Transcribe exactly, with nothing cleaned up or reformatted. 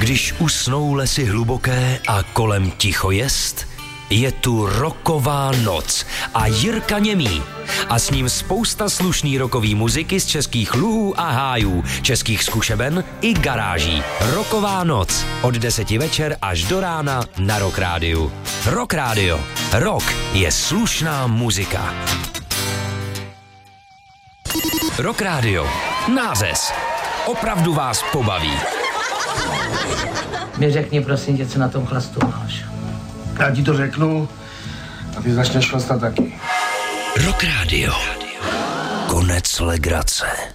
Když usnou lesy hluboké a kolem ticho jest, je tu rocková noc a Jirka Němý. A s ním spousta slušný rockový muziky z českých luhů a hájů, českých zkušeben i garáží. Rocková noc od deseti večer až do rána na Rock Rádiu. Rock Rádio. Rock je slušná muzika. Rock Rádio. Názes. Opravdu vás pobaví. Mi řekni prosím tě, co na tom chlastu máš. Já ti to řeknu a ty začneš chlastat taky. Rock Rádio. Konec legrace.